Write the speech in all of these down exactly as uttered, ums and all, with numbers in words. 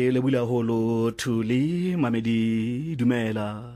le bula holo thuli mamedi dumela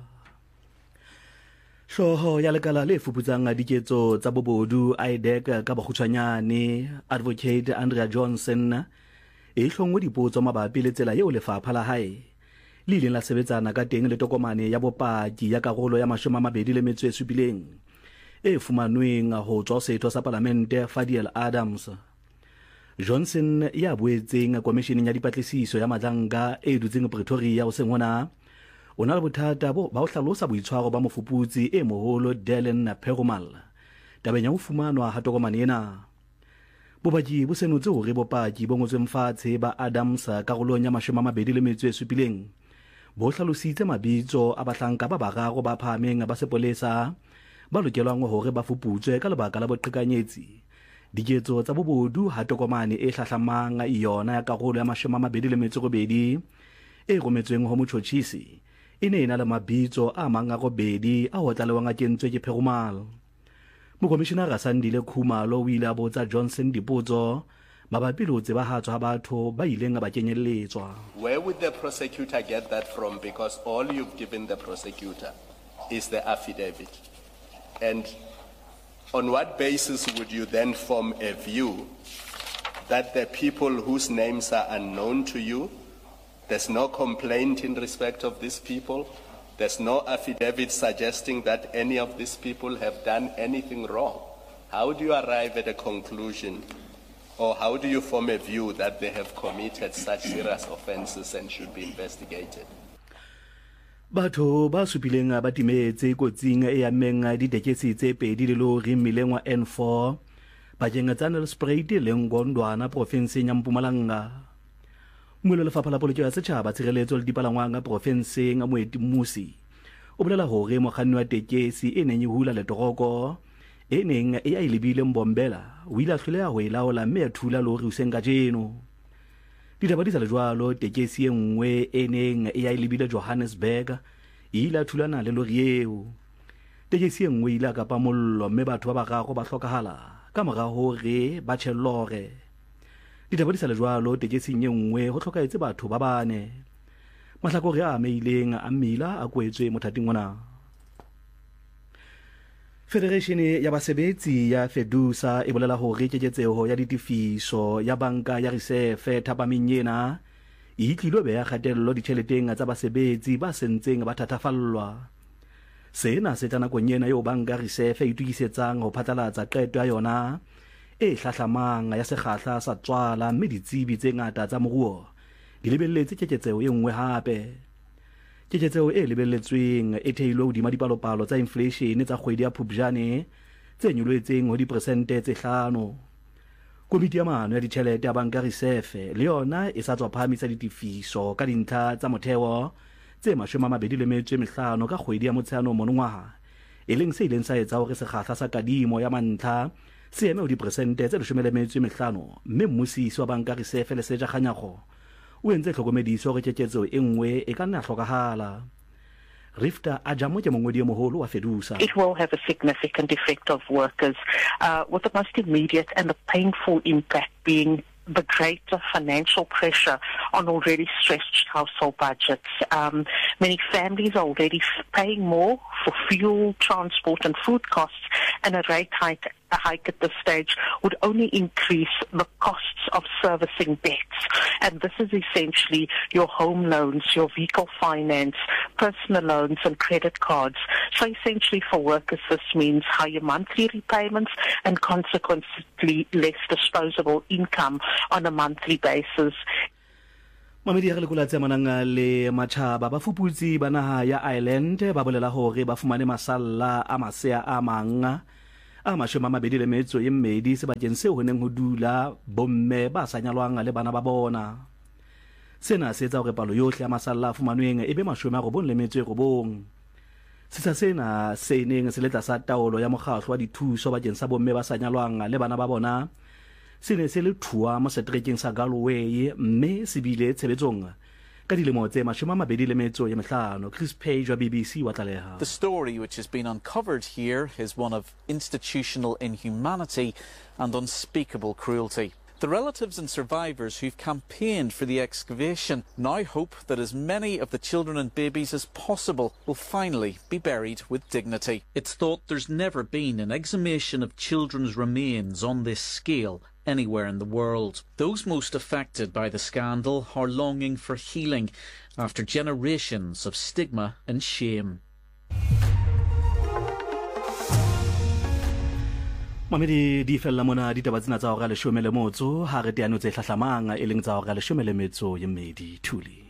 Shoho ya lekala le fuputsang diketso tsa bobodu I D E C ka bokgutshwanyane Advocate Andrea Johnson e hlongwe dipotso mabapi le tsela eo lefapha la hae le ileng la sebetsana ka teng le tokomane ya bopaki ya karolo ya mashome a mabedi le metso e supileng e fumanweng ho tswa setho sa parlamente Fadiel Adams. Johnson ya boetseng komisheneng ya dipatlisiso ya madlanka e dutseng Pretoria o seng hona o na le bothata bo ba o hlalosa boitshwaro ba mofuputsi e moholo Dylan Perumal tabeng ya ho fumanwa ha tokomane ena. Bopaki bo senotse hore bopaki bo ngotsweng fatshe ba Adams karolong ya mashome a mabedi le metso e supileng bo hlalositse mabitso a bahlanka ba bararo ba phahameng ba sepolesa ba lokelwang hore ba fuputswe ka lebaka la boqhekanyetsi diketso tsa bobodu ha tokomane e hlahlamang yona ya karolo ya mashome a mabedi le metso robedi e rometsweng ho motjhotjhisi e ne ena le mabitso a mang a robedi a ho tlalewang a kentswe ke Perumal. Mokomishenara Sandile Khumalo o ile a botsa Johnson dipotso mabapi le ho tsebahatswa ha batho ba ileng ba kenyelletswa. Where would the prosecutor get that from? Because all you've given the prosecutor is the affidavit. And on what basis would you then form a view that the people whose names are unknown to you, there's no complaint in respect of these people, there's no affidavit suggesting that any of these people have done anything wrong? How do you arrive at a conclusion, or how do you form a view that they have committed such serious offenses and should be investigated? Batho ba supileng ba timetse kotsing e ameng ditekesi tse pedi le lori mmileng wa N four ba jenga tsa Nelspruit le Ngondwana provinseng ya Mpumalanga. Mwelo lefapha la polokelo ya setjhaba tshireletso le dipalangwang provinseng a Moeti Musi o bolela hore mokganni wa tekesi e neng e hula le toroko e neng e a ilebile Mbombela o ile a hloleha ho ilaola mme a thula lori useng ka jeno. Ditaba di sa le jwalo tekesi e nngwe e neng e a ilebile Johannesburg e ile a thulana le lori eo. Tekesi e nngwe ile ka pa mollo mme batho ba bararo ba hlokahala ka mora hore ba tshellore. Ditaba di sa le jwalo tekesi e nngwe ho hlokahetse batho ba bane. Mahlakore a meileng a mmila a kwetswe mothating ona. Federation ya basebetsi ya Fedusa e bolela hore keketseho ya ditifiso ya banka ya Reserve thapameng ena e tlilo be ya kgatello ditjheleteng tsa basebetsi ba sentseng ba thatafallwa. Sena se tana konyena yo banka Reserve e tukisetsang ho phatlalatsa qeto ya yona e hlahlamang ya sekgahla sa tswala mme ditsebi tse ngata tsa moruo di lebelletse keketseho e nngwe hape. Keketseho e lebelletsweng e theilwe hodima dipalopalo tsa inflation tsa kgwedi ya Phupjane tse nyoletseng ho diperesente tse hlano. Komiti ya maano ya ditjhelete ya banka Reserve le yona e sa tswa phahamisa ditifiso ka dintlha tsa motheo tse mashome a mabedi le metso e mehlano ka kgwedi ya Motsheanong monongwaha e leng se ileng sa etsa hore sekgahla sa kadimo ya mantlha se eme ho diperesente tse leshome le metso e mehlano mme mmusisi wa banka Reserve le Seja Kganyago o entse tlhokomediso hore keketseho e nngwe e ka nna hlokahala. Rifta Ajamo ke mongodi e moholo wa Fedusa. It will have a significant effect of workers, uh, with the most immediate and the painful impact being the greater financial pressure on already stretched household budgets. Um, many families are already paying more for fuel, transport and food costs, and a rate hike, a hike at this stage would only increase the costs of servicing debts. And this is essentially your home loans, your vehicle finance, personal loans and credit cards. So essentially for workers this means higher monthly repayments and consequently less disposable income on a monthly basis. Mamedi ya lekula tse manang le matjhaba ba fuputsi ba naha ya Ireland ba bolela hore ba fumane masalla a masea a manga a mashome a mabedi le metso e mmedi sebakeng seo ho neng ho dula bomme ba sa nyalwang le bana ba bona. Sena se etsa hore palo yohle ya masalla a fumanweng e be mashome a robong le metso e robong. Sisa sena se neng se letla sa taolo ya mokgatlo wa dithuso bakeng sa bomme ba sa nyalwang le bana ba bona sene se le thuwa mo setrekeng sa Galway mme se bile tshebetsong ka dilemo tse mashome a mabedi le metso e mehlano. Chris Page wa B B C wa tlaleha. The story which has been uncovered here is one of institutional inhumanity and unspeakable cruelty. The relatives and survivors who've campaigned for the excavation now hope that as many of the children and babies as possible will finally be buried with dignity. It's thought there's never been an exhumation of children's remains on this scale anywhere in the world. Those most affected by the scandal are longing for healing after generations of stigma and shame. Mamedi di fella mona ditaba tsena tsa hora leshome le motso ha re teano tse hlahlamang e leng tsa hora leshome le metso ye mmedi thuli.